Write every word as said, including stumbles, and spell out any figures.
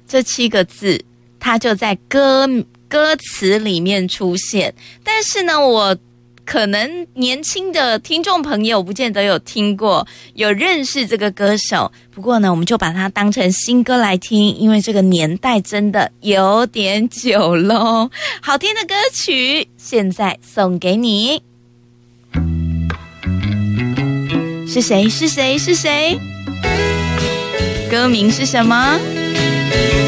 这七个字，它就在歌歌词里面出现。但是呢，我可能年轻的听众朋友不见得有听过，有认识这个歌手。不过呢，我们就把它当成新歌来听，因为这个年代真的有点久咯。好听的歌曲，现在送给你。是谁？是谁？是谁？歌名是什么？